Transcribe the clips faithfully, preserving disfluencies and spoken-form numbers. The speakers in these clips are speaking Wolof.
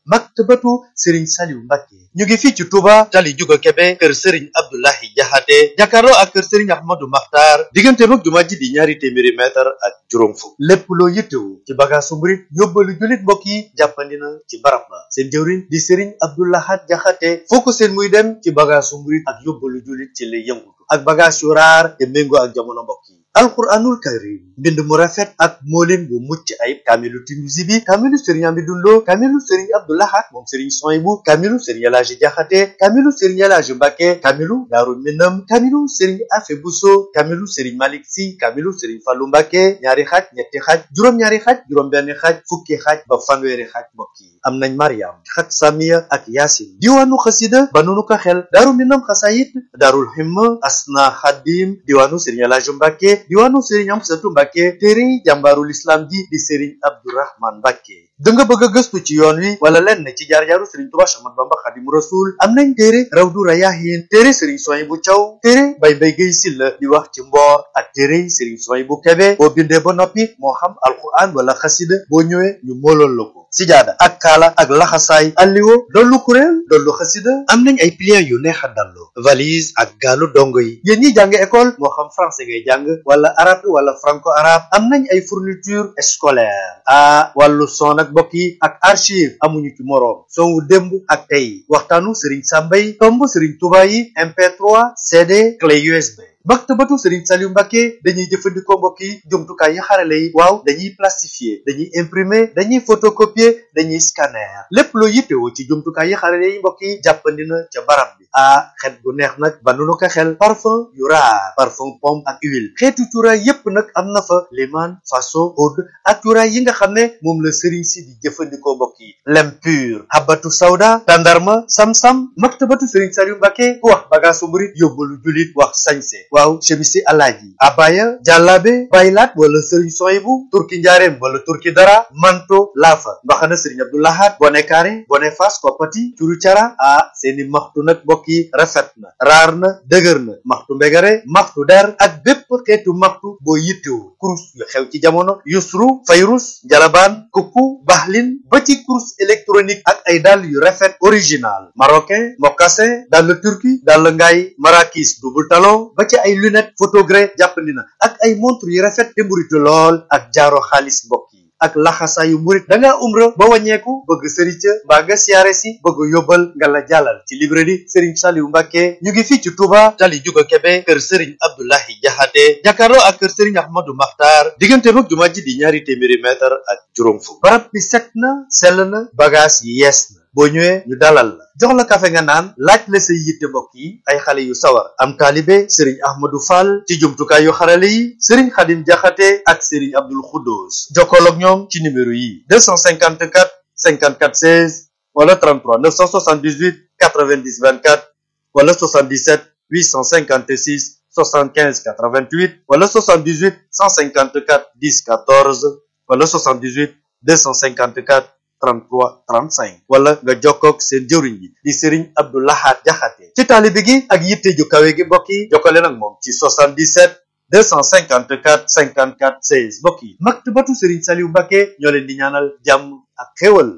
maktabatu Serigne Saliou Mbacké ñu ngi fii ci Touba tali Juga Kebe kër Serigne Abdoulahi Jaxate jàkkaarloo ak kër Serigne Ahmadou Makhtar diggante mag jumaa ji di ñaari téeméeri mètre ak juróom fukk lépp loo yittewu ci bagaasu murit yóbbalu jullit mbokk yi jàppandi na ci barab ba seen jëwriñ di Serigne Abdoulahat Jaxate foo ko seen muy dem ci bagaasu murit ak yóbbalu jullit ci lay yëngutu ak bagaas yu raar te méngoo ak jamono mbokk yi alquranul karim mbind mu rafet ak moolin bu mucc ayib kaamilu Tinuusi bi kaamilu Serigne Amidou Lo kaamilu Serigne Abdou Lahad moom Serigne Souhaïbou kaamilu Serigne El Hadji Jaxate kaamilu Serigne El Hadji Mbacké kaamilu Daaru Minam kaamilu Serigne Afe Bousso kaamilu Serigne Malick Sy kaamilu Serigne Fallou Mbacké ñaari xaaj ñetti xaaj juróom-ñaari xaaj juróom-benn xaaj fukki xaaj ba fanweeri xaaj mbokk yi am nañ Mariam xat Samiya ak Yaasin diwaanu xasida ba nunu ko xel Daaru Minam xasayit Daarul Himma Asna Xadim diwaanu Serigne El Hadji Mbacké diwaanu Serigne Amsatu Mbacké téere jàmbaarul islam ji di Serigne Abdourahman Mbacké da nga bëgg a gëstu ci yoon wi wala lenn ci jaar-jaaru Serigne Touba Cheikh Ahmadou Bamba Xaadimu Rasuul am nañ téere Rawdu Rayaahiin téere Serigne Souhaïbou Thiaw téere Bay Bay Gay Silla di wax ci mboor ak téere Serigne Souhaïbou Kébé boo bindee ba noppi moo xam alquran wala xasida boo ñëwee ñu moolool la ko sijaada ak kaala ak laxasaay alliwo dollu kuréel dollu xasida am nañ ay pliants yu neex a dallu valise ak gaalu dongo yi yéen ñi jàng école moo xam français ngay jàng wala arabe wala franco arabe am nañ ay fourniture scolaire a wàllu son ak mbokk yi ak archive amuñu ci moroom son wu démb ak tey waxtaanu Serigne Sambay tomb Serigne Touba yi M P trois C D clé U S B maktabatu Serigne Saliou Mbacké dañuy jëfandikoo mbokk yi jumtukaay yi xarale yi waaw dañuy plastifier dañuy imprimer dañuy photocopier dañuy scanner lépp loo yittewoo ci jumtukaay yi xarale yi mbokk yi jàppandi na ca barab bi ah xet gu neex nag ba nu ko xel parfum yu raar parfum pomme ak huile xeetu cuuraay yépp nag am na fa liman faso oud ak cuuraay yi nga xam ne moom la Serigne si di jëfandikoo mbokk yi lem pur habatu sawda tandarma sam-sam maktabatu Serigne Saliou Mbacké ku wax bagaasu murit yóbbalu julit wax sañse waaw chemisi alaaji abaya jàllaabe baylaat wala Serigne Souhaïbou turki njaareem wala turki dara manto laafa mbaxana Serigne Abdou Lahad bone kaare bone fas koppati curu cara ah seeni maxtu nag mbokk yi rafet na raar na dëgër na maxtu mbegare maxtu der ak bépp xeetu maxtu boo yittewu kurus yu xew ci jamono yusru fayrus jalabaan kukku baxlin ba ci kurus électronique ak ay dàll yu rafet original marocain mocassin dàll turki dàll ngaay marakis double talon ba ci ay lunette photogré jàppandi na ak ay montre yu rafet te mburitu lool ak jaaro xaalis mbokk yi ak laxasaayu murit da ngaa umra ba wàññeeku bëgg sëriñ ca mbaa nga siyaare si bëgg yóbbal nga la jàllal ci librairie Serigne Saliou Mbacké ñu ngi fii ci Touba tali Juga Kebe kër Serigne Abdoulahi Jaxate jàkkaarloo ak kër Serigne Ahmadou Makhtar diggante mag jumaa ji di ñaari téeméeri mètre ak juróom fukk barab bi set na sell na bagage yi yees na boo ñëwee ñu dalal la jox la kafe nga naan laaj la say yitte mbokk yi ay xale yu sawar am taalibe Serigne Ahmadou Fall ci jumtukaay yu xarale yi Serigne Khadim Jaxate ak Serigne Abdoul Khoudous jokkool ak ñoom ci numéro yi deux cent cinquante-quatre cinquante-quatre seize wala trente-trois neuf cent soixante-dix-huit quatre-vingt-dix vingt-quatre wala soixante-dix-sept huit cent cinquante-six soixante-quinze quatre-vingt-huit wala soixante-dix-huit cent cinquante-quatre dix quatorze wala soixante-dix-huit deux cent cinquante-quatre trente-trois trente-cinq wala nga jokkoog seen jëwriñ bi di Serigne Abdou Lahad Jaxate ci taalibe gi ak yitte ju kawe gi mbokk yi jokkale nag moom ci soixante-dix-sept deux cent cinquante-quatre cinquante-quatre seize mbokk yi maktabatu Serigne Saliou Mbacké ñoo leen di ñaanal jàmm ak xéwal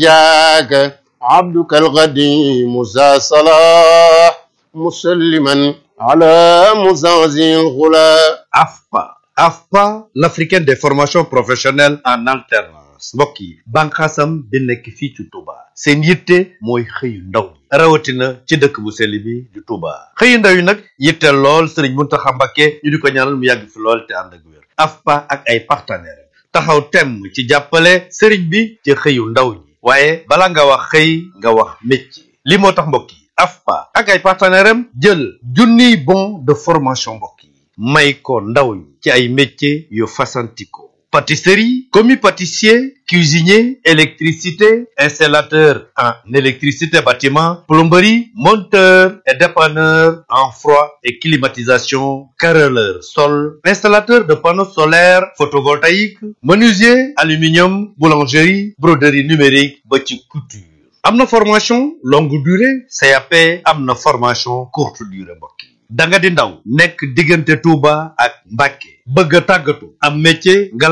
najaaka abduka alqadim za salah musalliman ala muzazi ghula AFPA AFPA l'africaine des formations professionnelles en alternance mbokk yi bànqaasam bi nekk fii ci Touba seen yitte mooy xëyu ndaw ñi rawatina ci dëkk bu sell bi di Touba xëyu ndaw yi nag yitte lool Serigne Mountakha Mbacké ñu di ko ñaanal mu yàgg fi lool te ànd ak wér AFPA ak ay partenaires taxaw temm ci jàppale Serigne bi ci xëyu ndaw ñi waaye bala nga wax xëy nga wax métier li moo tax mbokk yi AFPA ak ay partenaires am jël junniy bon de formation mbokk yi may ko ndaw ñi ci ay métiers yu fasantikoo pâtisserie, commis pâtissier, cuisinier, électricité, installateur en électricité bâtiment, plomberie, monteur et dépanneur en froid et climatisation, carreleur sol, installateur de panneaux solaires photovoltaïques, menuisier, aluminium, boulangerie, broderie numérique, ba ci couture. Am na formation longue durée, C A P, am na formation courte durée mbokk yi. da nga di ndaw nekk diggante Touba ak Mbacké bëgg a tàggatu am métier ngalawaay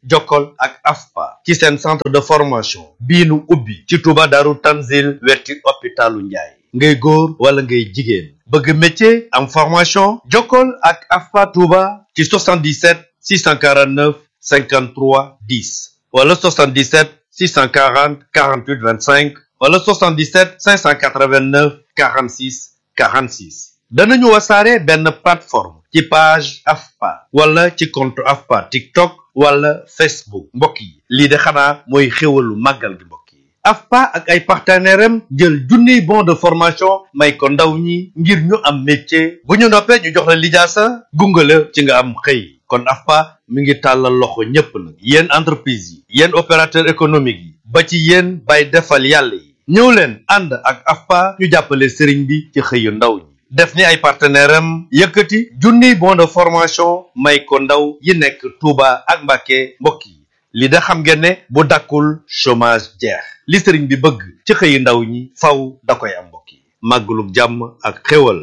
jokkol ak A F P A ci seen centre de formation bii nu ubbi ci Touba Daaru Tanzil wetti hôpitalu Njaay ngay góor wala ngay jigéen bëgg métier am formation jokkol ak A F P A Touba ci soixante-dix-sept six cent quarante-neuf cinquante-trois dix wala soixante-dix-sept six cent quarante quarante-huit vingt-cinq wala soixante-dix-sept cinq cent quatre-vingt-neuf quarante-six quarante-six danañu wasaare benn plateforme ci page A F P A wala ci compte A F P A TikTok wala Facebook mbokk yi lii de xanaa mooy xéwalu màggal gi mbokk yi A F P A ak ay partenaires am jël junniy bon de formation may ko ndaw ñi ngir ñu am métier bu ñu noppee ñu jox la lijaasa gunge la ci nga am xëy kon A F P A mi ngi tàllal loxo ñépp nag yéen entreprise yi yéen opérateur économique yi ba ci yéen bay defal yàlla yi ñëw leen ànd ak A F P A ñu jàppale sëriñ bi ci xëyu ndaw ñi def ni ay partenaire am yëkkati junniy bon de formation may ko ndaw yi nekk Touba ak Mbacké mbokk yi li da xam ngeen ne bu dakkul chômage jeex li sëriñ bi bëgg ci xëyu ndaw ñi faw da koy am mbokk yi màggalug jàmm ak xéwal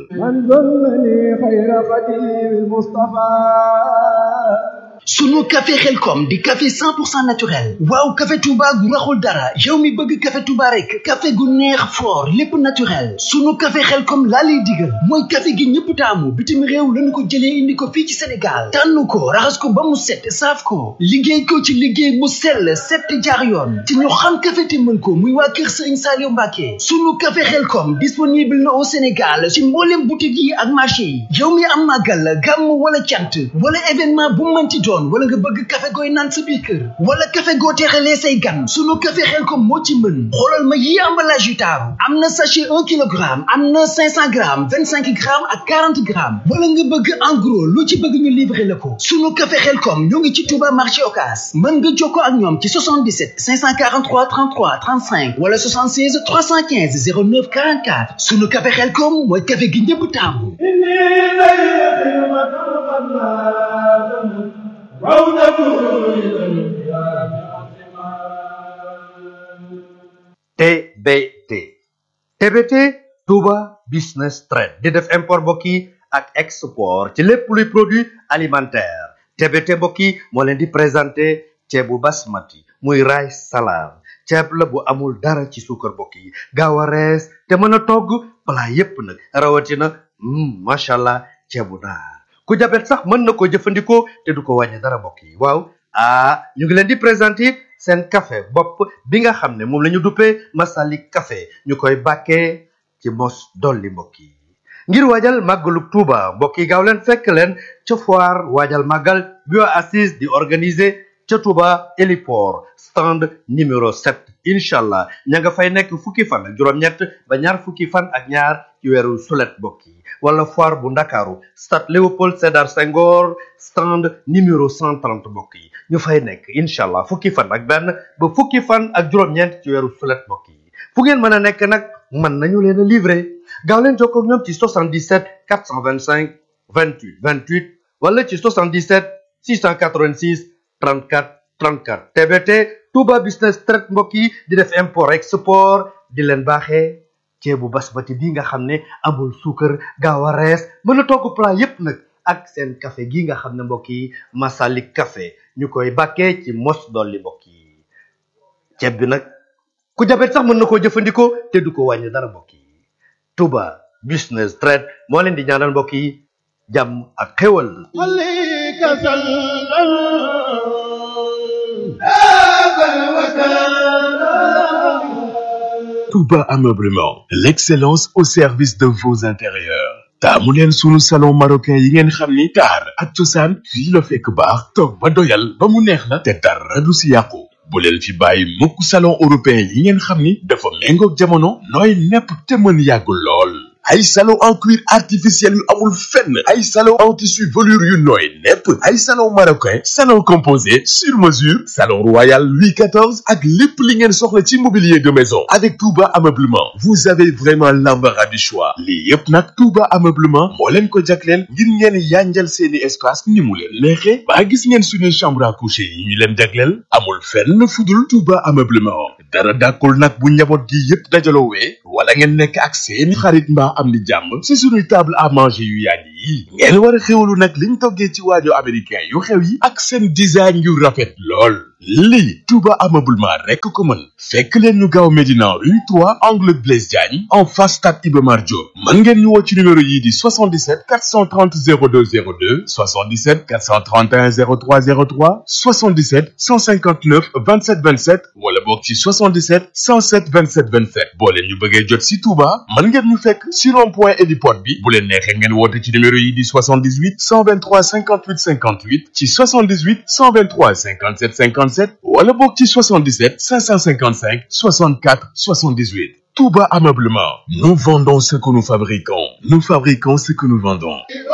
sunu café Xelkom di café cent pour cent naturel waaw café Touba gu raxul dara yow mi bëgg café Touba rek café gu neex fort lépp naturel sunu café Xelkom laa lay digal mooy café gi ñëpp taamu bitim réew lañu ko jëlee indi ko fii ci Sénégal tànn ko raxas ko ba mu set saaf ko liggéey ko ci liggéey bu sell set jaar yoon te ñu xam café te mën ko muy waa kër Serigne Saliou Mbacké sunu café Xelkom disponible na au Sénégal ci mboolem boutique yi ak marché yi yow mi am màggal gàmm wala cant wala événement bu mënti doon wala nga bëgg café gooy naan sa biir kër wala café goo teexalee say gan sunu café Xelkom moo ci mën xoolal ma yi emballage yu taaru am na sachet un kilogramme am na cinq cents grammes vingt-cinq grammes ak quarante grammes wala nga bëgg en gros lu ci bëgg ñu livrer la ko sunu café Xelkom ñoo ngi ci Touba marché Ocass mën nga jokkoo ak ñoom ci soixante-dix-sept cinq cent quarante-trois trente-trois trente-cinq wala soixante-seize trois cent quinze zéro neuf quarante-quatre sunu café Xelkom mooy café gi ñëpp taamu T B T T B T Touba Business Trade di def import mbokk yi ak export ci lépp luy produit alimentaire T B T mbokk yi moo leen di présenté ceebu basmati muy rice salade ceeb la bu amul dara ci suukar mbokk yi gaaw a rees te mën a togg plat yépp nag rawatina macha allah ceebu naar ku jabet sax mën na ko jëfandikoo te du ko wàññi dara mbokk yi waaw ah ñu ngi leen di présenter seen café bopp bi nga xam ne moom la ñu duppee Masalik café ñu koy bàkkee ci mos dolli mbokk yi ngir waajal màggalu Touba mbokk yi gaaw leen fekk leen ca foire waajal màggal bi waa assise di organiser ca Touba héliport stand numéro sept incha allah ña nga fay nekk fukki fan ak juróom-ñett ba ñaar fukki fan ak ñaar ci weeru sulet mbokk yi wala foire bu ndakaaru stade Léopold Sédar Senghor stand numéro cent trente mbokk yi ñu fay nekk incha allah fukki fan ak benn ba fukki fan ak juróom-ñeent ci weeru sulet mbokk yi fu ngeen mën a nekk nag mën nañu leen a livrer gaaw leen jokkoo ak ñoom ci soixante-dix-sept quatre cent vingt-cinq vingt-huit vingt-huit wala ci soixante-dix-sept six cent quatre-vingt-six trente-quatre trente-quatre T B T Touba Business Trade mbokk yi di def import export di leen baaxee ceebu basmati bi nga xam ne amul suukar gaaw a rees mën a togg plat yépp nag ak seen café gi nga xam ne mbokk yi Masalik café ñu koy bàkkee ci mos dolli mbokk yi ceeb bi nag ku jabet sax mën na koo jëfandikoo te du ko wàññi dara mbokk yi Touba Business Trade moo leen di ñaanal mbokk yi jàmm ak xéwal Touba Ameublement, l'excellence au service de vos intérieurs. taamu leen sunu salon marocain yi ngeen xam ni taar ak cosaan fii la fekk baax toog ba doyal ba mu neex la te dara du si yàqu bu leen fi bàyyi mukk salon européen yi ngeen xam ni dafa méngoog jamono nooy nepp te mën yàggul lool ay salon en cuir artificiel yu amul fenn ay salon en tissu velours yu nooy nepp ay salon marocain salon composé sur mesure salon royal Louis quatorze ak lépp li ngeen soxla ci mobilier de maison avec Touba Ameublement vous avez vraiment l'embarras du choix lii yépp nag Touba Ameublement moo leen ko jagleel ngir ngeen yanjal seeni espace ni mu leen neexee ba gis ngeen suñuy chambre à coucher yi ñu leen jagleel amul fenn fudul Touba Ameublement dara dàkkul nag bu njaboot gi yépp dajaloowee wala ngeen nekk ak seeni xarit mbaa am ni jàmm ci suñuy table à manger yu yàgg yi ngeen war a xewlu nag liñ toggee ci waajo américain yu xew yi ak seen design yu rafet lool lii Touba ameublement rekk ko mën fekk leen ñu gaaw Médina rue trois angle Blaise Diagne en face stade Iba Mar Diop mën ngeen ñu woo ci numéro yii di soixante-dix-sept quatre cent trente zéro deux zéro deux soixante-dix-sept quatre cent trente et un zéro trois zéro trois soixante-dix-sept cent cinquante-neuf vingt-sept vingt-sept wala boog ci soixante-dix-sept cent sept vingt-sept vingt-sept boo leen ñu bëggee jot ci Touba mën ngeen ñu fekk ci rond-point Héliport bi bu leen neexee ngeen woote ci numéro yii di soixante-dix-huit cent vingt-trois cinquante-huit cinquante-huit ci soixante-dix-huit cent vingt-trois cinquante-sept cinquante-sept wala boog ci soixante-dix-sept cinq cent cinquante-cinq soixante-quatre soixante-dix-huit. Touba Ameublement. Nous vendons ce que nous fabriquons. Nous fabriquons ce que nous vendons.